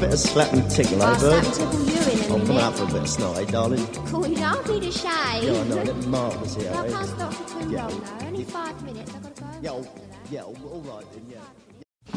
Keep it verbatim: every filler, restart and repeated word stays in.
bit of slap and tickle, eh, I'll bird? slap tickle you in a I'll come minute. out for a bit of snot, eh, darling? Cool, you know, I'll be the shave. Yeah, I know, let Marcus here, I eh? can't stop for too Yeah. long, though. Only five minutes, I've got to go. Yeah, all- yeah, all all right then, yeah.